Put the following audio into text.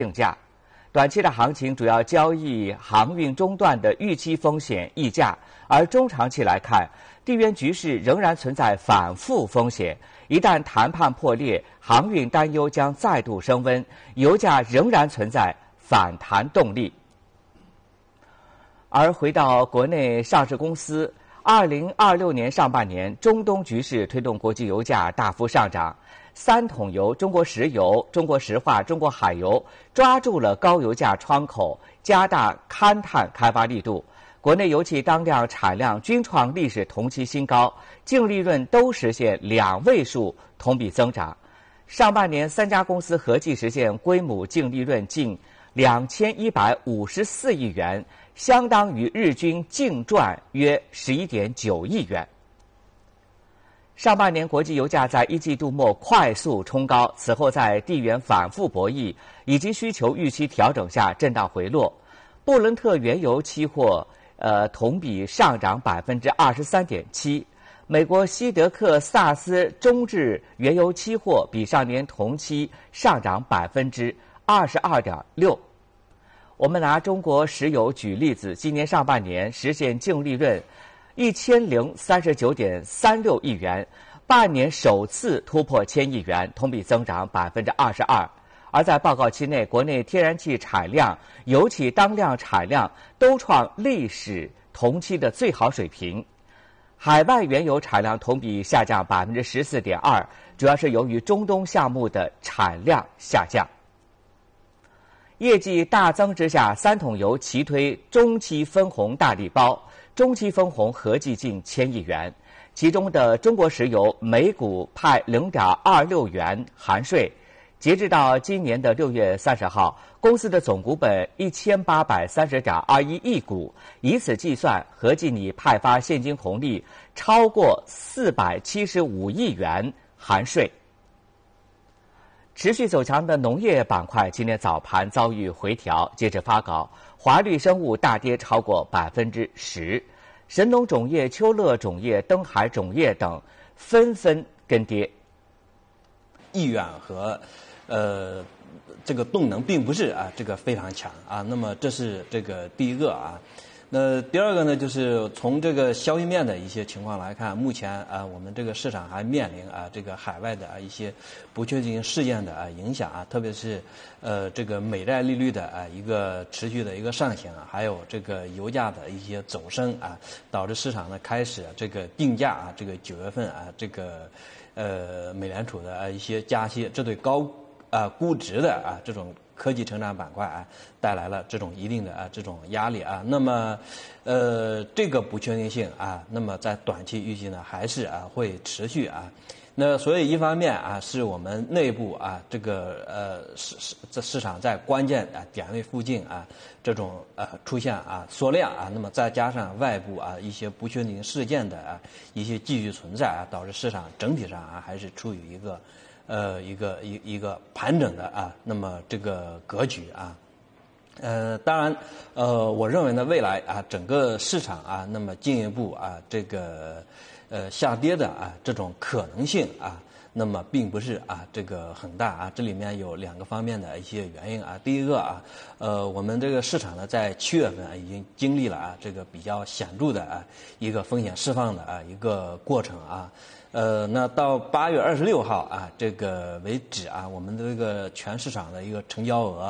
定价。短期的行情主要交易航运中断的预期风险溢价，而中长期来看，地缘局势仍然存在反复风险。一旦谈判破裂，航运担忧将再度升温，油价仍然存在反弹动力。而回到国内上市公司，2026年上半年，中东局势推动国际油价大幅上涨。三桶油、中国石油、中国石化、中国海油抓住了高油价窗口，加大勘探开发力度。国内油气当量产量均创历史同期新高，净利润都实现2位数同比增长。上半年3家公司合计实现规模净利润近2154亿元，相当于日均净赚约11.9亿元。上半年国际油价在一季度末快速冲高，此后在地缘反复博弈以及需求预期调整下震荡回落。布伦特原油期货同比上涨23.7%，美国西德克萨斯中质原油期货比上年同期上涨22.6%。我们拿中国石油举例子，今年上半年实现净利润1039.36亿元，半年首次突破1000亿元，同比增长22%。而在报告期内，国内天然气产量、油气当量产量都创历史同期的最好水平。海外原油产量同比下降14.2%，主要是由于中东项目的产量下降。业绩大增之下，三桶油齐推中期分红大礼包，中期分红合计近1000亿元，其中的中国石油每股派0.26元含税。截至到今年的6月30号，公司的总股本1830.21亿股，以此计算，合计拟派发现金红利超过475亿元含税。持续走强的农业板块今天早盘遭遇回调，截至发稿，华绿生物大跌超过10%，神农种业、秋乐种业、登海种业等纷纷跟跌。 意愿和这个动能并不是这个非常强那么这是这个第一个那第二个呢，就是从这个消息面的一些情况来看，目前我们这个市场还面临这个海外的一些不确定性事件的影响特别是这个美债利率的一个持续的一个上行还有这个油价的一些走升导致市场呢开始这个定价这个9月份这个美联储的一些加息，这对高估值的这种科技成长板块带来了这种一定的这种压力那么这个不确定性那么在短期预计呢还是会持续那所以一方面是我们内部这个市场在关键点位附近这种出现缩量那么再加上外部一些不确定事件的一些继续存在导致市场整体上还是处于一个盘整的那么这个格局当然我认为呢未来整个市场那么进一步这个下跌的这种可能性那么并不是这个很大这里面有2个方面的一些原因第一个我们这个市场呢在7月份已经经历了这个比较显著的一个风险释放的一个过程那到8月26号这个为止我们的这个全市场的一个成交额